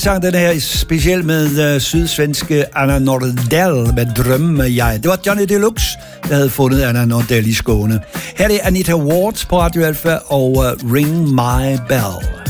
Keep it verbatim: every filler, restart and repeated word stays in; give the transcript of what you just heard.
sang den her specielt med uh, sydsvenske Anna Nordell med Drømme jeg. Det var Johnny Deluxe, der havde fundet Anna Nordell i Skåne. Her er det Anita Ward på Radio Alfa og uh, Ring My Bell.